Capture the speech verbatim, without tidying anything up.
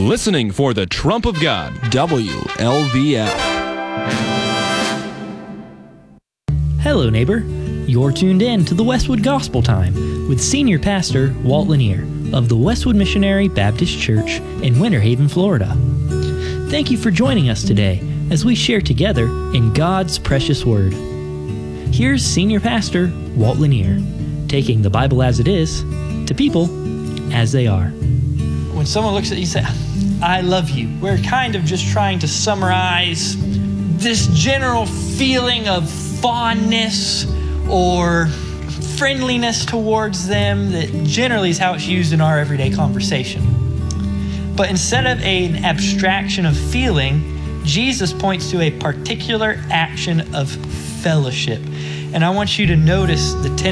Listening for the Trump of God. W L V F. Hello, neighbor. You're tuned in to the Westwood Gospel Time with Senior Pastor Walt Lanier of the Westwood Missionary Baptist Church in Winter Haven, Florida. Thank you for joining us today as we share together in God's precious Word. Here's Senior Pastor Walt Lanier, taking the Bible as it is to people as they are. When someone looks at you and says, I love you, we're kind of just trying to summarize this general feeling of fondness or friendliness towards them that generally is how it's used in our everyday conversation. But instead of an abstraction of feeling, Jesus points to a particular action of fellowship. And I want you to notice the